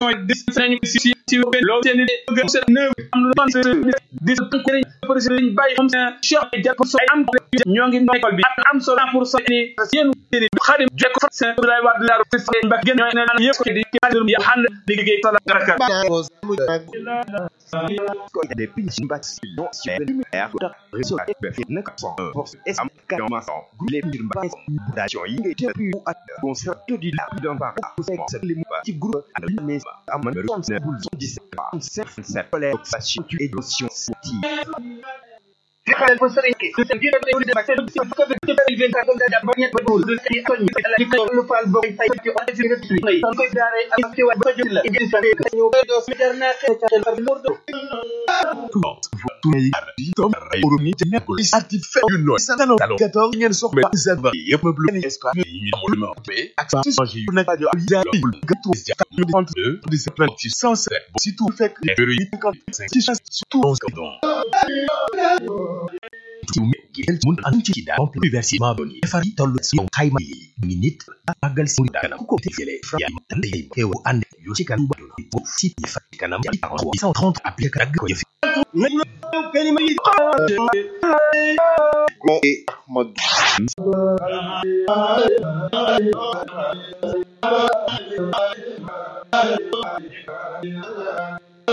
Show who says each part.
Speaker 1: mooy dis nañu si loolu seen i seen neuf am lu man dis président ñu bàyyi xam seen cheikh jàpp so am ñoo ngi école bi am solo pour so ni yéen xadim jekk fa seen lay wax la fa ba gën ñoo naan yëpp di xadim ya xand liggéey sala baraka
Speaker 2: des pinches bâtiments sur les lumières de réseau de pour est-ce que maçon les fondation yi ngay depuis at concert de la d'un par c'est les petits groupes mais am na 17 collègues station et notion
Speaker 3: xalal ko sëriñ ki su seen jëne ko def ak ci ko ci 2024 da ba ñet ba dul ci soñ la ci lu fal bo fay ci on ci rek ni kon koy daare ak ci wa ba jël la ci sa ñu do ci jarna xé ci par murdo
Speaker 4: Oroni te nekkul artificiel yu nooy salon 14 ngeen soxla réserve yëpp meuble ni espace yi ñu mo pe ak changer yu nekk radio yu gâteau 32 17 107 si tout fekk bureau yi 55 surtout 11 don gel mun an ci da université boni defar yi tollu ci xayma yi minute agal ci dana ko te fele fra tan day kew ande yo ci kan ba ci fa kanam 130 appliquer dag ko yefi
Speaker 3: kalima yi
Speaker 2: go et ahmad